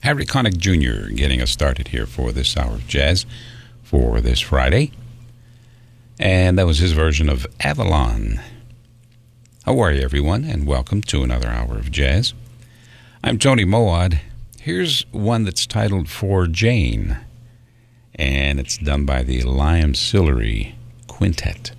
Harry Connick Jr. getting us started here for this hour of jazz for this Friday. And that was his version of Avalon. How are you, everyone, and welcome to another hour of jazz. I'm Tony Moad. Here's one that's titled For Jane, and it's done by the Liam Sillery Quintet.